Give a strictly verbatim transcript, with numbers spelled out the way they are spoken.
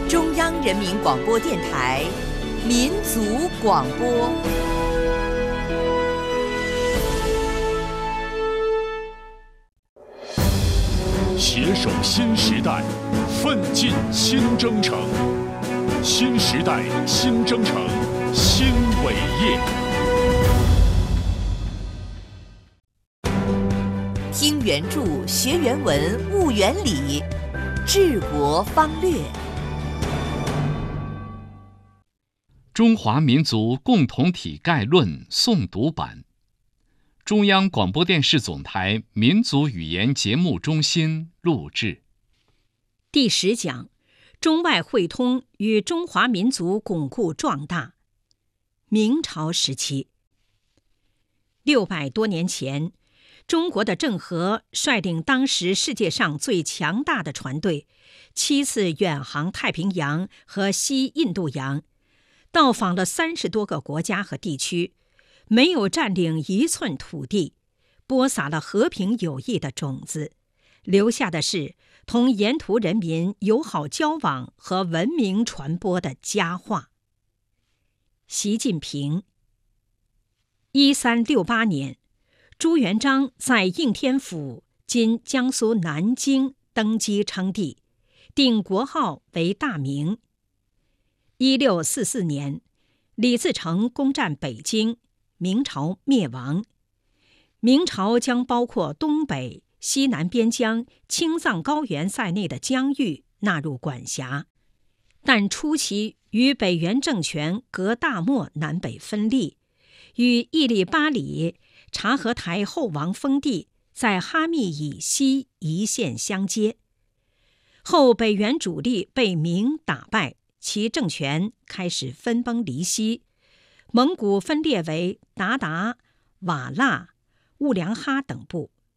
中央人民广播电台民族广播。 携手新时代，奋进新征程。新时代新征程新伟业。 听原著，学原文，悟原理，治国方略。 中华民族共同体概论诵读版，中央广播电视总台民族语言节目中心录制。 第十讲：中外汇通与中华民族巩固壮大。明朝时期，六百多年前，中国的郑和率领当时世界上最强大的船队，七次远航太平洋和西印度洋，到访了三十多个国家和地区，没有占领一寸土地，播撒了和平友谊的种子，留下的是同沿途人民友好交往和文明传播的佳话。习近平。一三六八年，朱元璋在应天府（今江苏南京）登基称帝，定国号为大明。一六四四年，李自成攻占北京，明朝灭亡。明朝将包括东北、西南边疆、青藏高原在内的疆域纳入管辖，但初期与北元政权隔大漠南北分立，与伊犁八里、察合台后王封地在哈密以西一线相接。后北元主力被明打败，其政权开始分崩离析，蒙古分裂为鞑靼、瓦剌、兀良哈等部。